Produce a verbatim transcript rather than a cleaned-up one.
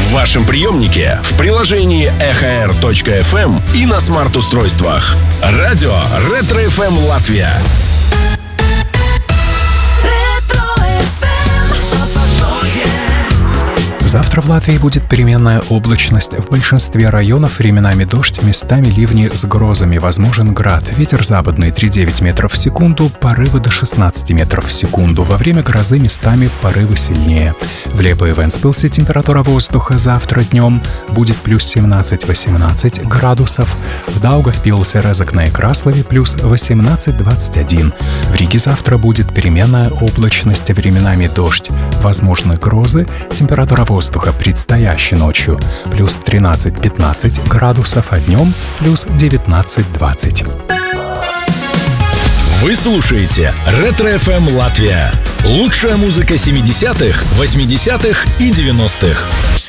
В вашем приемнике, в приложении эхо эр точка эф эм и на смарт-устройствах. Радио Ретро-эф эм Латвия. Завтра в Латвии будет переменная облачность. В большинстве районов временами дождь, местами ливни с грозами. Возможен град. Ветер западный три целых девять десятых метров в секунду, порывы до шестнадцати метров в секунду. Во время грозы местами порывы сильнее. В Лепо и Вентспилсе температура воздуха завтра днем будет плюс семнадцать-восемнадцать градусов. В Даугавпилсе, Резекне и Краслове плюс восемнадцать-двадцать один. В Риге завтра будет переменная облачность, временами дождь. Возможны грозы. Температура воздуха воздуха предстоящей ночью плюс тринадцать-пятнадцать градусов, а днем плюс девятнадцать-двадцать. Вы слушаете Ретро-эф эм Латвия. Лучшая музыка семидесятых, восьмидесятых и девяностых.